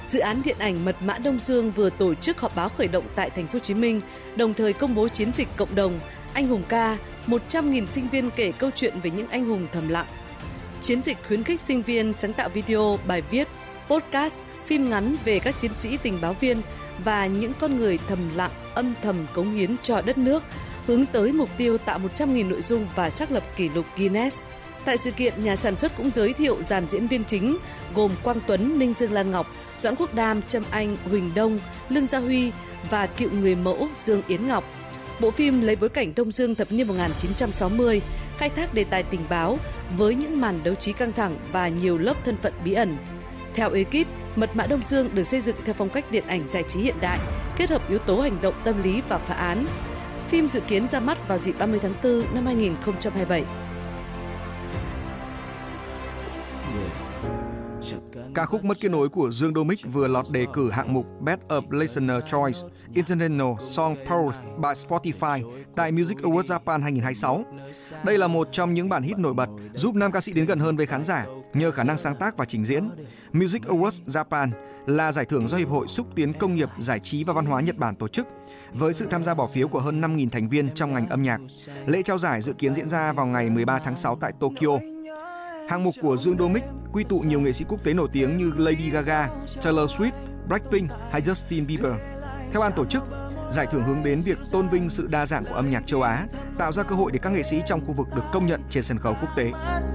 Dự án điện ảnh Mật mã Đông Dương vừa tổ chức họp báo khởi động tại Thành phố Hồ Chí Minh, đồng thời công bố chiến dịch cộng đồng Anh hùng ca, 100.000 sinh viên kể câu chuyện về những anh hùng thầm lặng. Chiến dịch khuyến khích sinh viên sáng tạo video, bài viết, podcast, phim ngắn về các chiến sĩ tình báo viên và những con người thầm lặng, âm thầm cống hiến cho đất nước, hướng tới mục tiêu tạo 100.000 nội dung và xác lập kỷ lục Guinness. Tại sự kiện, nhà sản xuất cũng giới thiệu dàn diễn viên chính gồm Quang Tuấn, Ninh Dương Lan Ngọc, Doãn Quốc Đam, Trâm Anh, Huỳnh Đông, Lương Gia Huy và cựu người mẫu Dương Yến Ngọc. Bộ phim lấy bối cảnh Đông Dương thập niên 1960, khai thác đề tài tình báo với những màn đấu trí căng thẳng và nhiều lớp thân phận bí ẩn. Theo ekip, Mật mã Đông Dương được xây dựng theo phong cách điện ảnh giải trí hiện đại, kết hợp yếu tố hành động tâm lý và phá án. Phim dự kiến ra mắt vào dịp 30 tháng 4 năm 2027. Ca khúc Mất kết nối của Dương Đô Mích vừa lọt đề cử hạng mục Best of Listener Choice International Song Powered by Spotify tại Music Awards Japan 2026. Đây là một trong những bản hit nổi bật giúp nam ca sĩ đến gần hơn với khán giả nhờ khả năng sáng tác và trình diễn. Music Awards Japan là giải thưởng do Hiệp hội Xúc tiến Công nghiệp, Giải trí và Văn hóa Nhật Bản tổ chức, với sự tham gia bỏ phiếu của hơn 5.000 thành viên trong ngành âm nhạc. Lễ trao giải dự kiến diễn ra vào ngày 13 tháng 6 tại Tokyo. Hạng mục của Dương Đô Mích quy tụ nhiều nghệ sĩ quốc tế nổi tiếng như Lady Gaga, Taylor Swift, Blackpink hay Justin Bieber. Theo ban tổ chức, giải thưởng hướng đến việc tôn vinh sự đa dạng của âm nhạc châu Á, tạo ra cơ hội để các nghệ sĩ trong khu vực được công nhận trên sân khấu quốc tế.